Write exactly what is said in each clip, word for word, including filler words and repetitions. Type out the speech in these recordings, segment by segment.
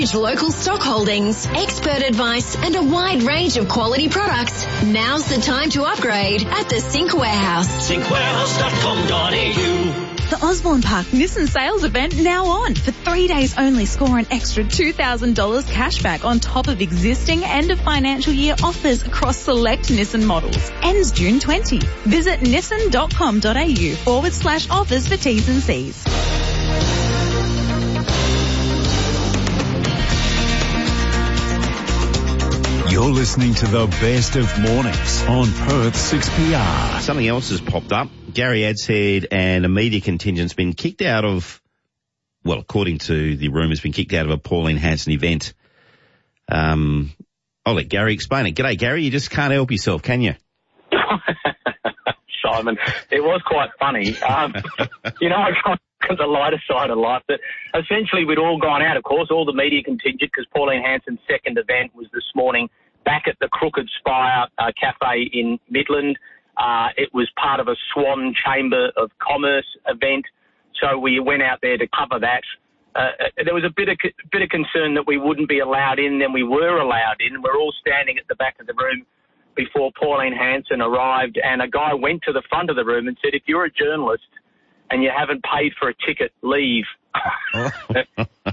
Local stock holdings, expert advice and a wide range of quality products. Now's the time to upgrade at the Sync Warehouse. sync warehouse dot com dot a u. The Osborne Park Nissan sales event now on. For three days only, score an extra two thousand dollars cash back on top of existing end of financial year offers across select Nissan models. Ends June twentieth. Visit nissan dot com dot a u forward slash offers for T's and C's. You're listening to the best of mornings on Perth six P R. Something else has popped up. Gary Adshead and a media contingent's been kicked out of, well, according to the rumours, been kicked out of a Pauline Hanson event. Um, I'll let Gary explain it. G'day, Gary. You just can't help yourself, can you? Simon, it was quite funny. Um, you know, I got on the lighter side of life, but essentially we'd all gone out, of course, all the media contingent, because Pauline Hanson's second event was this morning back at the Crooked Spire uh, Cafe in Midland. Uh, it was part of a Swan Chamber of Commerce event, so we went out there to cover that. Uh, there was a bit of bit of concern that we wouldn't be allowed in, then we were allowed in. We're all standing at the back of the room before Pauline Hanson arrived, and a guy went to the front of the room and said, if you're a journalist and you haven't paid for a ticket, leave. Oh. when,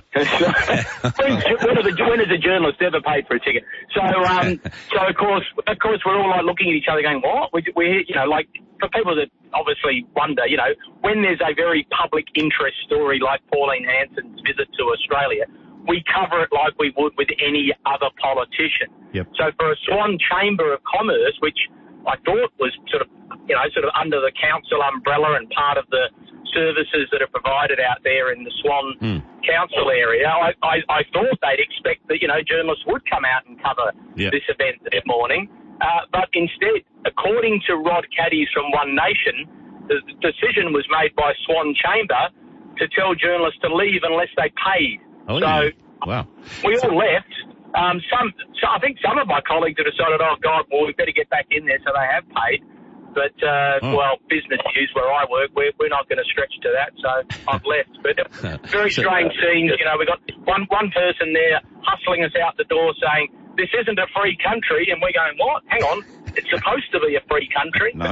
when, has a, when has a journalist ever paid for a ticket? So, um, so of course, of course, we're all like looking at each other, going, "What?" We, we, you know, like for people that obviously wonder, you know, when there's a very public interest story like Pauline Hanson's visit to Australia, we cover it like we would with any other politician. Yep. So for a Swan Chamber of Commerce, which I thought was sort of, you know, sort of under the council umbrella and part of the services that are provided out there in the Swan mm. Council area, I, I, I thought they'd expect that, you know, journalists would come out and cover yep. this event this morning. Uh, but instead, according to Rod Caddies from One Nation, the decision was made by Swan Chamber to tell journalists to leave unless they paid. Oh, so yeah. Wow. we all left. Um, some, so I think some of my colleagues have decided, oh, God, well, we better get back in there, so they have paid. But, uh, oh. well, business news where I work, we're, we're not going to stretch to that, so I've left. But very strange scenes. You know, we got one, one person there hustling us out the door saying, this isn't a free country, and we're going, what? Hang on. It's supposed to be a free country. No.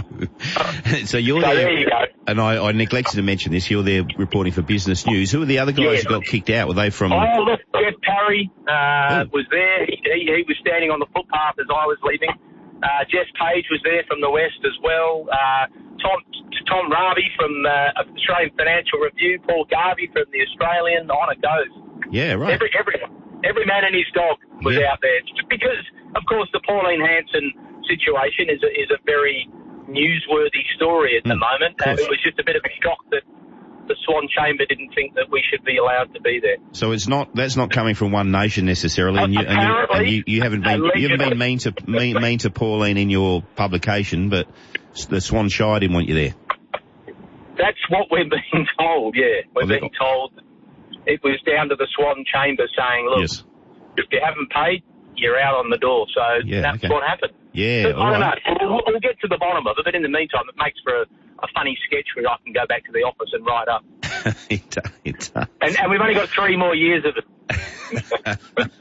so you're so there, there you go. And I, I neglected to mention this, you're there reporting for Business News. Who are the other guys Yeah. who got kicked out? Were they from... Oh, look, Jeff Parry uh, oh. was there. He, he, he was standing on the footpath as I was leaving. Uh, Jess Page was there from the West as well. Uh, Tom Tom Ravi from uh, Australian Financial Review. Paul Garvey from The Australian. On it goes. Yeah, right. Every, every, every man and his dog was yeah. out there. Because, of course, the Pauline Hanson situation is a, is a very newsworthy story at the mm, moment. And it was just a bit of a shock that the Swan Chamber didn't think that we should be allowed to be there. So it's not, that's not coming from One Nation necessarily, and you, and you, and you, you haven't been, you haven't been mean to, mean, mean to Pauline in your publication, but the Swan Shire didn't want you there. That's what we're being told, yeah. We're well, being told it was down to the Swan Chamber saying, look, yes. if you haven't paid, you're out on the door. So yeah, that's okay. what happened. Yeah, but, all I don't right. know. We'll, we'll get to the bottom of it, but in the meantime, it makes for a, a funny sketch where I can go back to the office and write up. it does, it does. And, and we've only got three more years of it.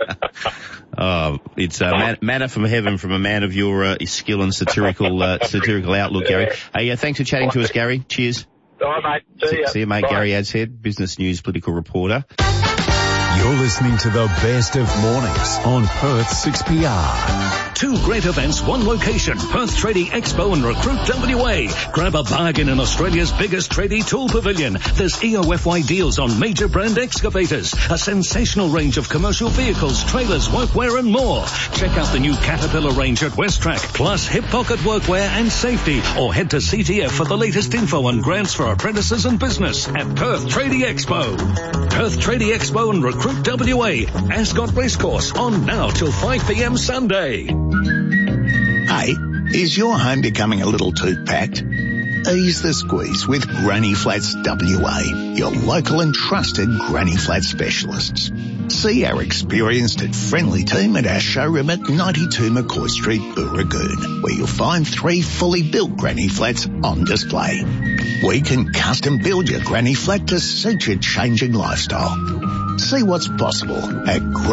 oh, it's a man, manna from heaven from a man of your uh, skill and satirical uh, satirical outlook, Gary. Hey, uh, thanks for chatting to us, Gary. Cheers. All right, mate. See, see, ya. see you, mate. Bye. Gary Adshead, Business News political reporter. You're listening to the best of mornings on Perth six P R. Two great events, one location. Perth Tradie Expo and Recruit W A. Grab a bargain in Australia's biggest tradie tool pavilion. There's E O F Y deals on major brand excavators, a sensational range of commercial vehicles, trailers, workwear and more. Check out the new Caterpillar range at Westrack, plus hip pocket workwear and safety. Or head to C T F for the latest info on grants for apprentices and business at Perth Tradie Expo. Perth Tradie Expo and Recruit W A. Ascot Racecourse on now till five p.m. Sunday. Hey, is your home becoming a little too packed? Ease the squeeze with Granny Flats W A, your local and trusted Granny Flat specialists. See our experienced and friendly team at our showroom at ninety-two McCoy Street, Booragoon, where you'll find three fully built Granny Flats on display. We can custom build your Granny Flat to suit your changing lifestyle. See what's possible at